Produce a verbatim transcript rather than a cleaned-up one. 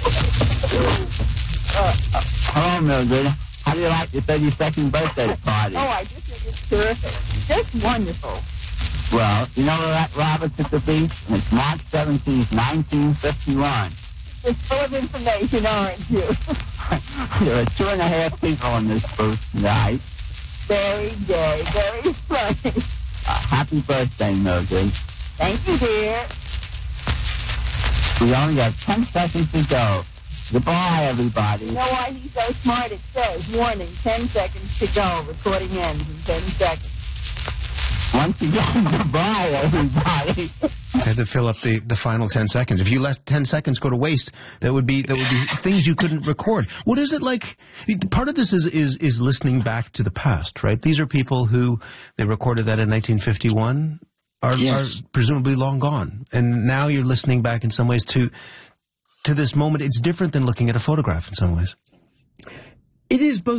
uh, uh, hello, Mildred. How do you like your thirty-second birthday party? Oh, I just think it's terrific. Just wonderful. Well, you know we're at Roberts at the beach, and it's March seventeenth, nineteen fifty-one. It's full of information, aren't you? There are two and a half people in this booth tonight. Very gay, very funny. Uh, happy birthday, Mildred. Thank you, dear. We only have ten seconds to go. Goodbye, everybody. You know why he's so smart? It says, warning, ten seconds to go. Recording ends in ten seconds. Once again, goodbye, everybody. Had to fill up the, the final ten seconds. If you let ten seconds go to waste, that would be that would be things you couldn't record. What is it like? Part of this is is is listening back to the past, right? These are people who they recorded that in nineteen fifty-one, are, yes. are presumably long gone, and now you're listening back in some ways to to this moment. It's different than looking at a photograph in some ways. It is both.